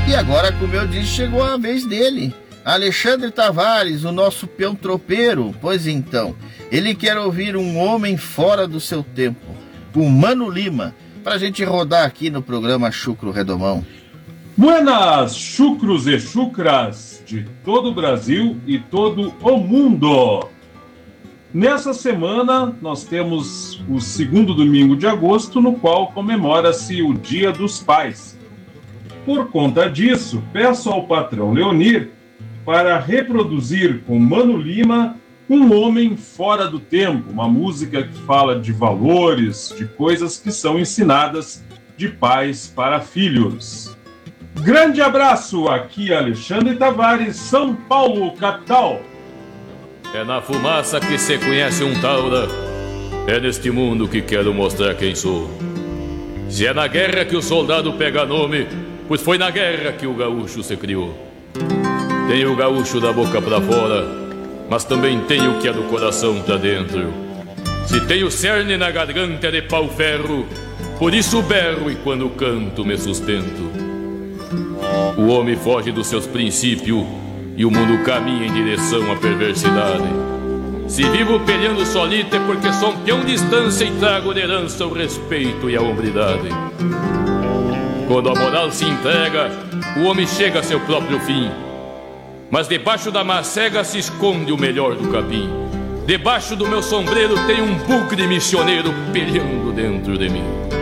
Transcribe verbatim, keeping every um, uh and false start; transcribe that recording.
E agora, como eu disse, chegou a vez dele. Alexandre Tavares, o nosso peão tropeiro. Pois então, ele quer ouvir um homem fora do seu tempo, o Mano Lima, pra gente rodar aqui no programa Chucro Redomão. Buenas, chucros e chucras de todo o Brasil e todo o mundo! Nessa semana, nós temos o segundo domingo de agosto, no qual comemora-se o Dia dos Pais. Por conta disso, peço ao patrão Leonir para reproduzir com Mano Lima Um Homem Fora do Tempo, uma música que fala de valores, de coisas que são ensinadas de pais para filhos. Grande abraço, aqui Alexandre Tavares, São Paulo, capital. É na fumaça que se conhece um taura, é neste mundo que quero mostrar quem sou. Se é na guerra que o soldado pega nome, pois foi na guerra que o gaúcho se criou. Tenho o gaúcho da boca pra fora, mas também tenho o que é do coração pra dentro. Se tenho cerne na garganta é de pau-ferro, por isso berro e quando canto me sustento. O homem foge dos seus princípios e o mundo caminha em direção à perversidade. Se vivo peleando solito é porque sou um peão de distância e trago de herança o respeito e a hombridade. Quando a moral se entrega, o homem chega a seu próprio fim. Mas debaixo da macega se esconde o melhor do capim. Debaixo do meu sombreiro tem um bugre missioneiro peleando dentro de mim.